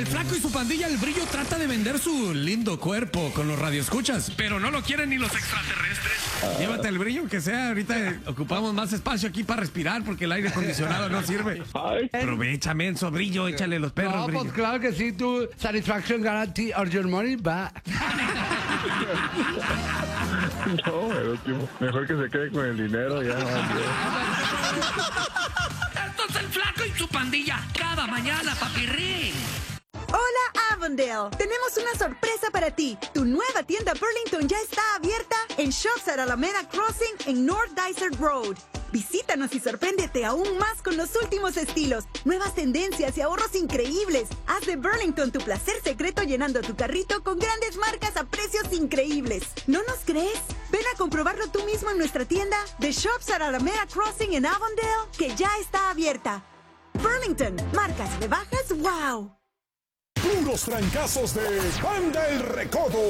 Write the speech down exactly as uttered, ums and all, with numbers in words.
El Flaco y su pandilla El Brillo trata de vender su lindo cuerpo con los radioescuchas, pero no lo quieren ni los extraterrestres. Ah. Llévate El Brillo, que sea, ahorita ocupamos más espacio aquí para respirar porque el aire acondicionado no sirve. Ay. Aprovecha, menso, Brillo, échale los perros, no, Brillo. Pues claro que sí, tu satisfaction guarantee or your money back. No, pero tío, mejor que se quede con el dinero ya. Esto es El Flaco y su pandilla, cada mañana, papirrín. Hola Avondale, tenemos una sorpresa para ti. Tu nueva tienda Burlington ya está abierta en Shops at Alameda Crossing en North Dysart Road. Visítanos y sorpréndete aún más con los últimos estilos, nuevas tendencias y ahorros increíbles. Haz de Burlington tu placer secreto llenando tu carrito con grandes marcas a precios increíbles. ¿No nos crees? Ven a comprobarlo tú mismo en nuestra tienda de Shops at Alameda Crossing en Avondale, que ya está abierta. Burlington, marcas rebajas, wow. Puros trancazos de Banda El Recodo.